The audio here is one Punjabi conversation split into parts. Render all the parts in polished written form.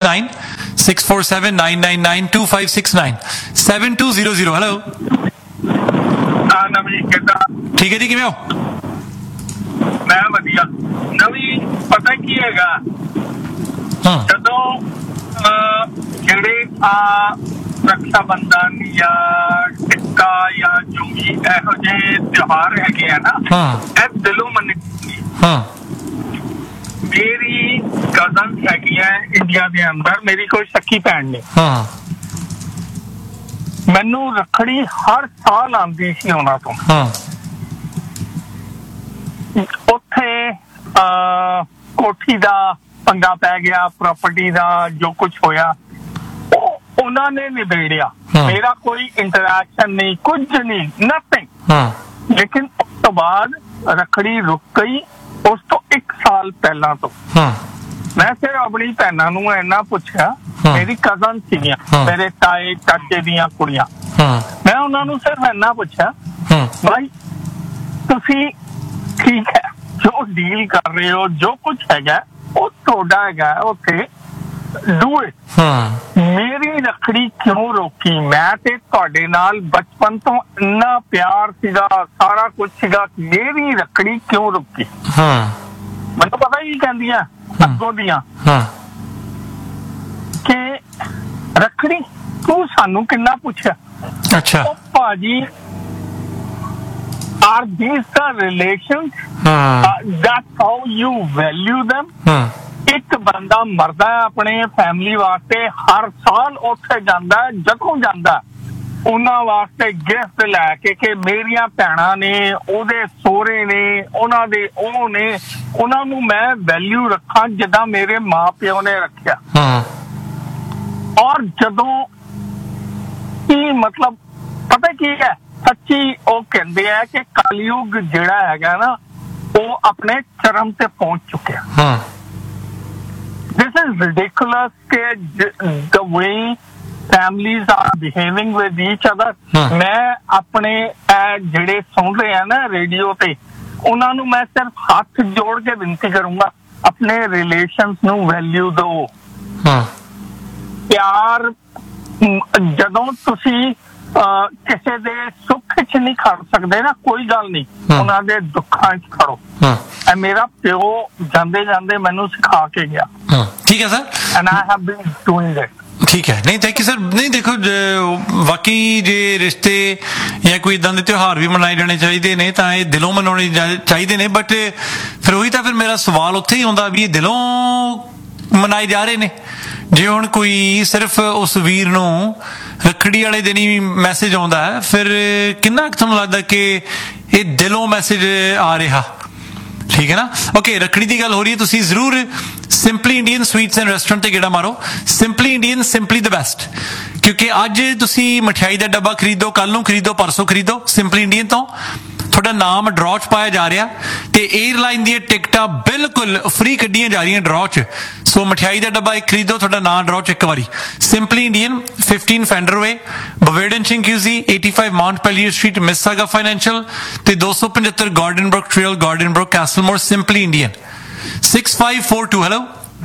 647-999-2569 7200 हेलो नवजीत किदा ठीक है जी किवें हो मैं वधिया नवी पता की हैगा जदों ਜਿਹੜੇ रक्षा बंधन या टिक्का या जो भी ਇਹੋ ਜਿਹੇ ਤਿਉਹਾਰ ਹੈਗੇ ਆ ਨਾ ਇਹ ਦਿਲੋਂ ਮੰਨ ਮੇਰੀ ਕਜ਼ਨ ਹੈਗੀ ਹੈ ਇੰਡੀਆ ਦੇ ਅੰਦਰ ਮੇਰੀ ਕੋਈ ਸੱਕੀ ਭੈਣ ਨੇ ਮੈਨੂੰ ਰੱਖੜੀ ਹਰ ਸਾਲ ਆਉਂਦੀ ਸੀ ਉਹਨਾਂ ਤੋਂ ਉੱਥੇ ਕੋਠੀ ਦਾ ਪੰਗਾ ਪੈ ਗਿਆ ਪ੍ਰਾਪਰਟੀ ਦਾ ਜੋ ਕੁਝ ਹੋਇਆ ਉਹਨਾਂ ਨੇ ਨਿਬੇੜਿਆ ਮੇਰਾ ਕੋਈ ਇੰਟਰੈਕਸ਼ਨ ਨਹੀਂ ਕੁਝ ਨਹੀਂ ਨਥਿੰਗ ਲੇਕਿਨ ਉਸ ਤੋਂ ਬਾਅਦ ਰੱਖੜੀ ਰੁਕ ਗਈ ਉਸ ਤੋਂ 1 ਸਾਲ ਪਹਿਲਾਂ ਤੋਂ ਮੈਂ ਫਿਰ ਆਪਣੀ ਭੈਣਾਂ ਨੂੰ ਇੰਨਾ ਪੁੱਛਿਆ ਮੇਰੀ ਕਜ਼ਨ ਸੀਗੀਆਂ ਮੇਰੇ ਤਾਏ ਚਾਚੇ ਦੀਆਂ ਕੁੜੀਆਂ ਮੈਂ ਉਹਨਾਂ ਨੂੰ ਸਿਰਫ ਇੰਨਾ ਪੁੱਛਿਆ ਭਾਈ ਤੁਸੀਂ ਠੀਕ ਹੈ ਜੋ ਡੀਲ ਕਰ ਰਹੇ ਹੋ ਜੋ ਕੁਝ ਹੈਗਾ ਉਹ ਤੁਹਾਡਾ ਹੈਗਾ ਉੱਥੇ ਡੂ ਇਟ ਮੇਰੀ ਰੱਖੜੀ ਕਿਉਂ ਰੋਕੀ ਮੈਂ ਤੇ ਤੁਹਾਡੇ ਨਾਲ ਬਚਪਨ ਤੋਂ ਇੰਨਾ ਪਿਆਰ ਸੀਗਾ ਸਾਰਾ ਕੁਝ ਸੀਗਾ ਮੇਰੀ ਰੱਖੜੀ ਕਿਉਂ ਰੋਕੀ ਮੈਨੂੰ ਪਤਾ ਹੀ ਕਹਿੰਦੀਆਂ ਅੱਗੋਂ ਦੀਆਂ ਕਿ ਰੱਖੜੀ ਤੂੰ ਸਾਨੂੰ ਕਿੰਨਾ ਪੁੱਛਿਆ ਅੱਛਾ ਉਹ ਭਾਜੀ are these the relations that's how you value them ਇੱਕ ਬੰਦਾ ਮਰਦਾ ਆਪਣੇ ਫੈਮਿਲੀ ਵਾਸਤੇ ਹਰ ਸਾਲ ਉੱਥੇ ਜਾਂਦਾ ਜਦੋਂ ਜਾਂਦਾ ਉਹਨਾਂ ਵਾਸਤੇ ਗਿਫਟ ਲੈ ਕੇ ਕਿ ਮੇਰੀਆਂ ਭੈਣਾਂ ਨੇ ਉਹਦੇ ਸਹੁਰੇ ਨੇ ਉਹਨਾਂ ਦੇ ਉਹ ਨੇ ਉਹਨਾਂ ਨੂੰ ਮੈਂ ਵੈਲਿਊ ਰੱਖਾਂ ਜਿੱਦਾਂ ਮੇਰੇ ਮਾਂ ਪਿਓ ਨੇ ਰੱਖਿਆ ਔਰ ਜਦੋਂ ਕੀ ਮਤਲਬ ਪਤਾ ਕੀ ਹੈ ਸੱਚੀ ਉਹ ਕਹਿੰਦੇ ਆ ਕਿ ਕਲਯੁਗ ਜਿਹੜਾ ਹੈਗਾ ਨਾ ਉਹ ਆਪਣੇ ਚਰਮ ਤੇ ਪਹੁੰਚ ਚੁੱਕਿਆ This is ridiculous the way families are behaving with each other. मैं अपने ਜਿਹੜੇ ਸੁਣ ਰਹੇ ਆ ਨਾ ਰੇਡੀਓ ਤੇ ਉਹਨਾਂ ਨੂੰ ਮੈਂ ਸਿਰਫ ਹੱਥ ਜੋੜ ਕੇ ਬੇਨਤੀ ਕਰੂੰਗਾ ਆਪਣੇ ਰਿਲੇਸ਼ਨਸ ਨੂੰ ਵੈਲਿਊ ਦਿਓ ਪਿਆਰ ਜਦੋਂ ਤੁਸੀਂ ਕਿਸੇ ਦੇ ਸੁੱਖ 'ਚ ਨਹੀਂ ਖੜ ਸਕਦੇ ਨਾ ਕੋਈ ਗੱਲ ਨਹੀਂ ਉਹਨਾਂ ਦੇ ਦੁੱਖਾਂ 'ਚ ਖੜੋ ਇਹ ਮੇਰਾ ਪਿਓ ਜਾਂਦੇ ਜਾਂਦੇ ਮੈਨੂੰ ਸਿਖਾ ਕੇ ਗਿਆ ਠੀਕ ਹੈ sir and I have been doing it ਠੀਕ ਹੈ ਨਹੀਂ ਥੈਂਕ ਯੂ ਸਰ ਨਹੀਂ ਦੇਖੋ ਵਾਕਈ ਜੇ ਰਿਸ਼ਤੇ ਜਾਂ ਕੋਈ ਇਦਾਂ ਦੇ ਤਿਉਹਾਰ ਵੀ ਮਨਾਏ ਜਾਣੇ ਚਾਹੀਦੇ ਨੇ ਤਾਂ ਇਹ ਦਿਲੋਂ ਮਨਾਉਣੇ ਚਾਹੀਦੇ ਨੇ ਬਟ ਫਿਰ ਉਹੀ ਤਾਂ ਫਿਰ ਮੇਰਾ ਸਵਾਲ ਉੱਥੇ ਹੀ ਆਉਂਦਾ ਵੀ ਇਹ ਦਿਲੋਂ ਮਨਾਏ ਜਾ ਰਹੇ ਨੇ ਜੇ ਹੁਣ ਕੋਈ ਸਿਰਫ ਉਸ ਵੀਰ ਨੂੰ ਰੱਖੜੀ ਵਾਲੇ ਦਿਨ ਹੀ ਮੈਸੇਜ ਆਉਂਦਾ ਹੈ ਫਿਰ ਕਿੰਨਾ ਕੁ ਤੁਹਾਨੂੰ ਲੱਗਦਾ ਕਿ ਇਹ ਦਿਲੋਂ ਮੈਸੇਜ ਆ ਰਿਹਾ ਠੀਕ ਹੈ ਨਾ ਓਕੇ ਰੱਖੜੀ ਦੀ ਗੱਲ ਹੋ ਰਹੀ ਹੈ ਤੁਸੀਂ ਜ਼ਰੂਰ simply Indian sweets and restaurant ਤੇ ਗੇੜਾ ਮਾਰੋ simply Indian simply the best ਕਿਉਂਕਿ ਅੱਜ ਤੁਸੀਂ ਮਠਿਆਈ ਦਾ ਡੱਬਾ ਖਰੀਦੋ ਕੱਲ ਨੂੰ ਖਰੀਦੋ ਪਰਸੋਂ ਖਰੀਦੋ ਸਿੰਪਲੀ ਇੰਡੀਅਨ ਤੋਂ ਤੁਹਾਡਾ ਨਾਮ ਡਰਾਅ 'ਚ ਪਾਇਆ ਜਾ ਰਿਹਾ ਤੇ 에ਅਰਲਾਈਨ ਦੀਆਂ ਟਿਕਟਾਂ ਬਿਲਕੁਲ ਫ੍ਰੀ ਕੱਢੀਆਂ ਜਾ ਰਹੀਆਂ ਡਰਾਅ 'ਚ ਸੋ ਮਠਿਆਈ ਦਾ ਡੱਬਾ ਇੱਕ ਖਰੀਦੋ ਤੁਹਾਡਾ ਨਾਮ ਡਰਾਅ 'ਚ ਇੱਕ ਵਾਰੀ simply Indian 15 ਫੈਂਡਰਵੇ ਬਵੇਡਨ ਚਿੰਕਿਊਜ਼ੀ 85 Mount ਪੈਲੀਅਰ street ਮਿਸਾਗਾ financial ਤੇ 275 ਗਾਰਡਨਬਰਗ ਟ੍ਰੇਲ ਗਾਰਡਨਬਰਗ ਕੈਸਲਮੋਰ ਸਿੰਪਲੀ ਇੰਡੀਅਨ 6542 ਹੈਲੋ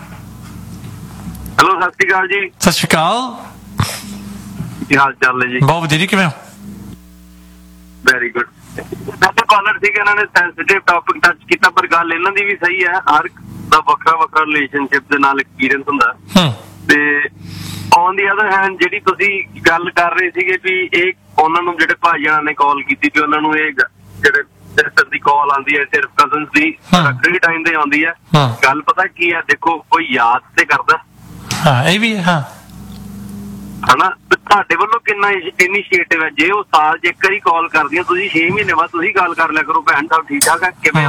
ਸਤਿ ਸ਼੍ਰੀ ਅਕਾਲ ਜੀ ਸਤਿ ਸ਼੍ਰੀ ਅਕਾਲ ਕੀ ਹਾਲ ਚਾਲ ਹੈ ਜੀ ਬਹੁਤ ਵਧੀਆ ਜੀ ਕਿਵੇਂ ਹੋ ਵੈਰੀ ਗੁੱਡ ਸਾਡੇ ਕਾਲਰ ਸੀਗੇ ਇਹਨਾਂ ਨੇ ਸੈਂਸਿਟਿਵ ਟੌਪਿਕ ਟੱਚ ਕੀਤਾ ਪਰ ਗੱਲ ਇਹਨਾਂ ਦੀ ਵੀ ਸਹੀ ਹੈ ਹਰ ਦਾ ਵੱਖਰਾ ਵੱਖਰਾ ਰਿਲੇਸ਼ਨਸ਼ਿਪ ਦੇ ਨਾਲ ਐਕਸਪੀਰੀਅੰਸ ਹੁੰਦਾ ਤੇ ਔਨ ਦੀ ਅਦਰ ਹੈਂਡ ਜਿਹੜੀ ਤੁਸੀਂ ਗੱਲ ਕਰ ਰਹੇ ਸੀਗੇ ਵੀ ਇਹ ਉਹਨਾਂ ਨੂੰ ਜਿਹੜੇ ਭਾਈਆਂ ਨੇ ਕਾਲ ਕੀਤੀ ਵੀ ਉਹਨਾਂ ਨੂੰ ਇਹ ਜਿਹੜੇ ਸਿਸਟਰ ਦੀ ਕਾਲ ਆਉਂਦੀ ਹੈ ਸਿਰਫ ਕਜ਼ਨਸ ਦੀ ਰੱਖੜੀ ਟਾਈਮ ਤੇ ਆਉਂਦੀ ਹੈ ਗੱਲ ਪਤਾ ਕੀ ਹੈ ਦੇਖੋ ਕੋਈ ਯਾਦ ਤੇ ਕਰਦਾ ਇਹ ਵੀ ਹਾਂ ਹਨਾ ਤੁਹਾਡੇ ਵੱਲੋਂ ਕਿੰਨਾ ਇਨੀਸ਼ੀਏਟਿਵ ਹੈ ਜੇ ਉਹ ਸਾਲ 'ਚ ਇੱਕ ਵਾਰੀ ਕਾਲ ਕਰਦੀਆਂ ਤੁਸੀਂ 6 ਮਹੀਨੇ ਬਾਅਦ ਤੁਸੀਂ ਗੱਲ ਕਰ ਲਿਆ ਕਰੋ ਭੈਣ ਸਾਹਿਬ ਠੀਕ ਠਾਕ ਹੈ ਕਿਵੇਂ ਹੋ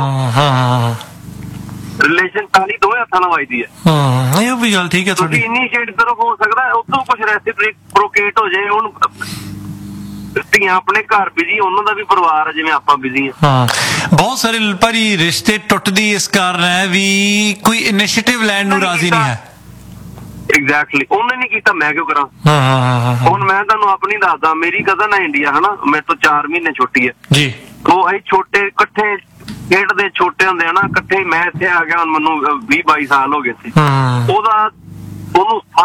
ਰਿਲੇਸ਼ਨ ਤਾਲੀ ਦੋਵੇਂ ਹੱਥਾਂ ਨਾਲ ਵੱਜਦੀ ਹੈ ਇਹ ਵੀ ਗੱਲ ਠੀਕ ਹੈ ਤੁਸੀਂ ਇਨੀਸ਼ੀਏਟ ਕਰੋ ਹੋ ਸਕਦਾ ਉਦੋਂ ਕੁਛ ਰੈਸਿਪਰੋਕੇਟ ਹੋ ਜਾਏ ਹੁਣ ਧੀਆਂ ਆਪਣੇ ਘਰ ਬਿਜੀ ਉਹਨਾਂ ਦਾ ਵੀ ਪਰਿਵਾਰ ਹੈ ਜਿਵੇਂ ਆਪਾਂ ਬਿਜੀ ਹਾਂ ਬਹੁਤ ਸਾਰੇ ਭਾਜੀ ਰਿਸ਼ਤੇ ਟੁੱਟਦੀ ਇਸ ਕਾਰਨ ਹੈ ਵੀ ਕੋਈ ਇਨੀਸ਼ੀਏਟਿਵ ਲੈਣ ਨੂੰ ਰਾਜ਼ੀ ਨਹੀਂ ਹੈ ਐਗਜ਼ੈਕਟਲੀ ਉਹਨੇ ਨਹੀਂ ਕੀਤਾ ਮੈਂ ਕਿਉਂ ਕਰਾਂ ਹੁਣ ਮੈਂ ਤੁਹਾਨੂੰ ਆਪਣੀ ਦੱਸਦਾ ਮੇਰੀ ਕਜ਼ਨ ਹੈ ਇੰਡੀਆ ਹਨਾ ਮੇਰੇ ਤੋਂ 4 ਮਹੀਨੇ ਛੋਟੀ ਹੈ ਜੀ ਉਹ ਅਸੀਂ ਛੋਟੇ ਇਕੱਠੇ ਖੇਡਦੇ ਛੋਟੇ ਹੁੰਦੇ ਹਨਾ ਇਕੱਠੇ ਮੈਂ ਇੱਥੇ ਆ ਗਿਆ ਹੁਣ ਮੈਨੂੰ 20-22 ਸਾਲ ਹੋ ਗਏ ਸੀ ਉਹਨੂੰ